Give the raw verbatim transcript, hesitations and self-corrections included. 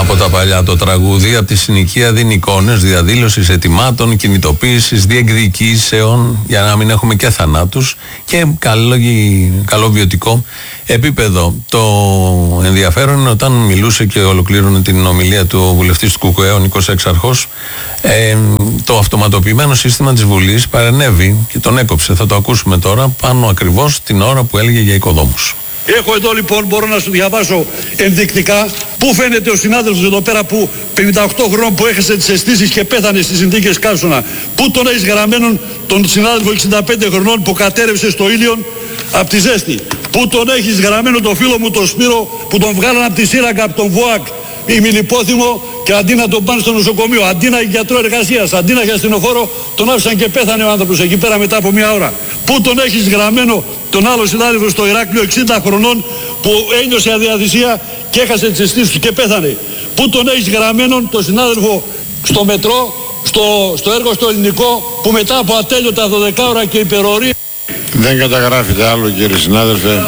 Από τα παλιά το τραγούδι, από τη συνοικία δίνει εικόνες διαδήλωσης, ετοιμάτων, κινητοποίησης, διεκδικήσεων, για να μην έχουμε και θανάτους και καλό, καλό βιωτικό επίπεδο. Το ενδιαφέρον είναι όταν μιλούσε και ολοκλήρωνε την ομιλία του βουλευτής του ΚΚΕ, ο Νίκος Έξαρχος, ε, το αυτοματοποιημένο σύστημα της Βουλής παρενέβη και τον έκοψε. Θα το ακούσουμε τώρα, πάνω ακριβώς την ώρα που έλεγε για οικοδόμους. Έχω εδώ λοιπόν, μπορώ να σου διαβάσω ενδεικτικά πού φαίνεται ο συνάδελφος εδώ πέρα που πενήντα οκτώ χρόνων που έχασε τις αισθήσεις και πέθανε στις συνθήκες Καύσωνα. Πού τον έχεις γραμμένον τον συνάδελφο εξήντα πέντε χρονών που κατέρευσε στο Ήλιον από τη ζέστη. Πού τον έχεις γραμμένο το φίλο μου τον Σπύρο που τον βγάλαν από τη σύραγγα από τον ΒΟΑΚ ημιλιπόθυμο και αντί να τον πάνε στο νοσοκομείο, αντί να έχει γιατρό εργασίας, αντί να έχει ασθενοφόρο, τον άφησαν και πέθανε ο άνθρωπος εκεί πέρα μετά από μια ώρα. Πού τον έχεις γραμμένο τον άλλο συνάδελφο στο Ηράκλειο εξήντα χρονών που ένιωσε αδιαθυσία και έχασε τις αισθήσεις του και πέθανε. Πού τον έχεις γραμμένον τον συνάδελφο στο μετρό, στο, στο έργο στο ελληνικό που μετά από ατέλειωτα δώδεκα ώρα και υπερορία. Δεν καταγράφεται άλλο, κύριε συνάδελφε.